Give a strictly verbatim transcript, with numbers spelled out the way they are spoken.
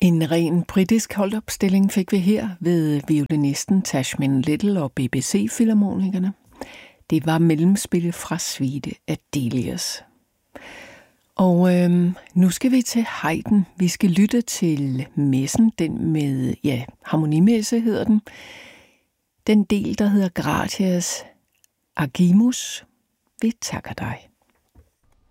En ren britisk holdopstilling fik vi her ved violinisten Tashmin Little og B B C-filharmonikerne. Det var mellemspillet fra suite af Delius. Og øhm, nu skal vi til Haydn. Vi skal lytte til messen, den med, ja, harmonimesse hedder den. Den del, der hedder Gratias Agimus, vi takker dig.